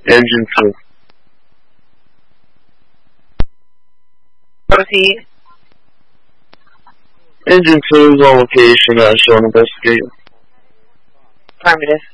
Engine 2. Proceed. Engine 2 is on location at Show Investigate. Affirmative.